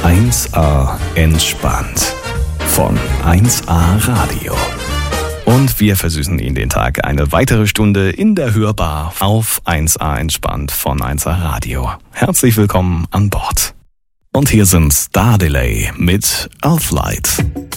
1A entspannt von 1A Radio. Und wir versüßen Ihnen den Tag eine weitere Stunde in der Hörbar auf 1A entspannt von 1A Radio. Herzlich willkommen an Bord. Und hier sind Star Delay mit Earthlight.